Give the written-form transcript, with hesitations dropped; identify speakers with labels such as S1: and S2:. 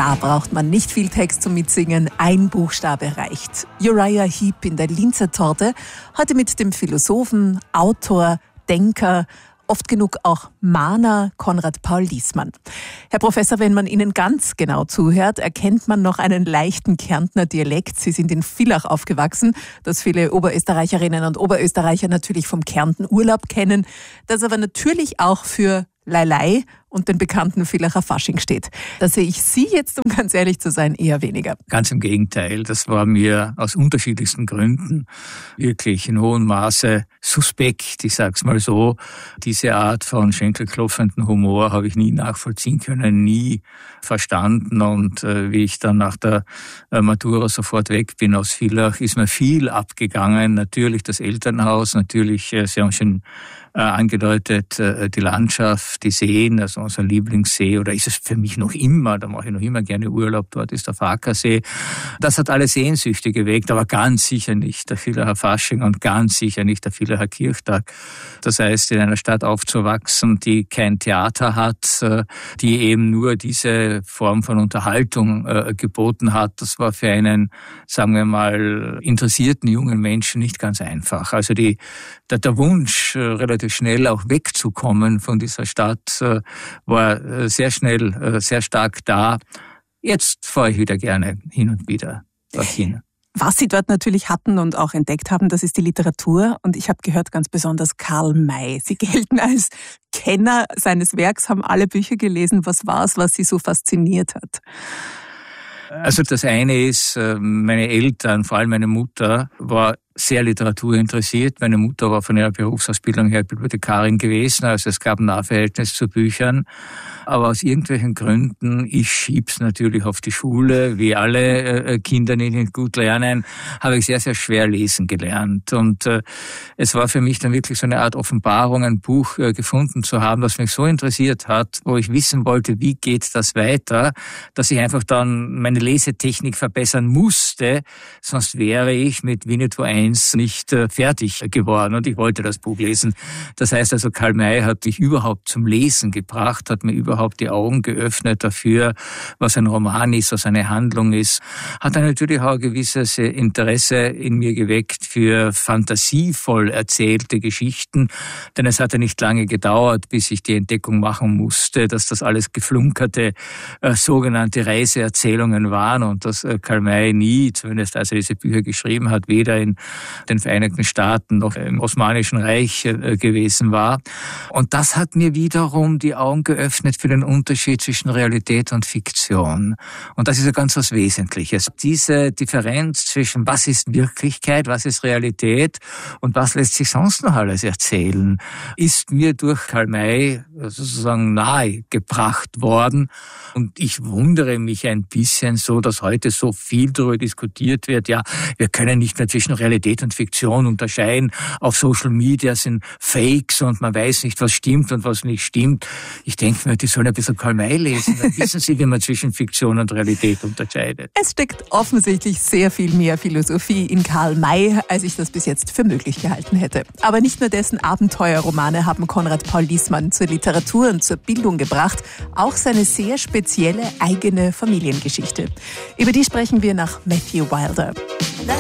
S1: Da braucht man nicht viel Text zum Mitsingen, ein Buchstabe reicht. Uriah Heep in der Linzer Torte, heute mit dem Philosophen, Autor, Denker, oft genug auch Mahner Konrad Paul Liessmann. Herr Professor, wenn man Ihnen ganz genau zuhört, erkennt man noch einen leichten Kärntner Dialekt. Sie sind in Villach aufgewachsen, das viele Oberösterreicherinnen und Oberösterreicher natürlich vom Kärnten-Urlaub kennen, das aber natürlich auch für Leilei und den bekannten Villacher Fasching steht. Da sehe ich Sie jetzt, um ganz ehrlich zu sein, eher weniger.
S2: Ganz im Gegenteil. Das war mir aus unterschiedlichsten Gründen wirklich in hohem Maße suspekt, ich sag's mal so. Diese Art von schenkelklopfenden Humor habe ich nie nachvollziehen können, nie verstanden. Und wie ich dann nach der Matura sofort weg bin aus Villach, ist mir viel abgegangen. Natürlich das Elternhaus, natürlich, Sie haben schon angedeutet, die Landschaft, die Seen, also unser Lieblingssee, oder ist es für mich noch immer, da mache ich noch immer gerne Urlaub, dort ist der Farkasee. Das hat alle Sehnsüchte geweckt, aber ganz sicher nicht der Villacher Fasching und ganz sicher nicht der Villacher Kirchtag. Das heißt, in einer Stadt aufzuwachsen, die kein Theater hat, die eben nur diese Form von Unterhaltung geboten hat, das war für einen, sagen wir mal, interessierten jungen Menschen nicht ganz einfach. Also der Wunsch, relativ schnell auch wegzukommen von dieser Stadt, war sehr schnell, sehr stark da. Jetzt fahre ich wieder gerne hin und wieder dorthin.
S1: Was Sie dort natürlich hatten und auch entdeckt haben, das ist die Literatur. Und ich habe gehört, ganz besonders Karl May. Sie gelten als Kenner seines Werks, haben alle Bücher gelesen. Was war es, was Sie so fasziniert hat?
S2: Also das eine ist, meine Eltern, vor allem meine Mutter, war sehr literaturinteressiert. Meine Mutter war von ihrer Berufsausbildung her Bibliothekarin gewesen, also es gab ein Nahverhältnis zu Büchern. Aber aus irgendwelchen Gründen, ich schieb's natürlich auf die Schule, wie alle Kinder, die nicht gut lernen, habe ich sehr, sehr schwer lesen gelernt. Und es war für mich dann wirklich so eine Art Offenbarung, ein Buch gefunden zu haben, das mich so interessiert hat, wo ich wissen wollte, wie geht das weiter, dass ich einfach dann meine Lesetechnik verbessern musste, sonst wäre ich mit Winnetou 1 nicht fertig geworden und ich wollte das Buch lesen. Das heißt also, Karl May hat mich überhaupt zum Lesen gebracht, hat mir überhaupt die Augen geöffnet dafür, was ein Roman ist, was eine Handlung ist. Hat dann natürlich auch ein gewisses Interesse in mir geweckt für fantasievoll erzählte Geschichten, denn es hat ja nicht lange gedauert, bis ich die Entdeckung machen musste, dass das alles geflunkerte sogenannte Reiseerzählungen waren und dass Karl May nie, zumindest als er diese Bücher geschrieben hat, weder in den Vereinigten Staaten noch im Osmanischen Reich gewesen war. Und das hat mir wiederum die Augen geöffnet für den Unterschied zwischen Realität und Fiktion. Und das ist ja ganz was Wesentliches. Diese Differenz zwischen was ist Wirklichkeit, was ist Realität und was lässt sich sonst noch alles erzählen, ist mir durch Karl May sozusagen nahegebracht worden. Und ich wundere mich ein bisschen so, dass heute so viel darüber diskutiert wird. Ja, wir können nicht mehr zwischen Realität und Fiktion unterscheiden. Auf Social Media sind Fakes und man weiß nicht, was stimmt und was nicht stimmt. Ich denke mir, die sollen ein bisschen Karl May lesen. Dann wissen sie, wie man zwischen Fiktion und Realität unterscheidet.
S1: Es steckt offensichtlich sehr viel mehr Philosophie in Karl May, als ich das bis jetzt für möglich gehalten hätte. Aber nicht nur dessen Abenteuerromane haben Konrad Paul Liessmann zur Literatur und zur Bildung gebracht, auch seine sehr spezielle eigene Familiengeschichte. Über die sprechen wir nach Matthew Wilder.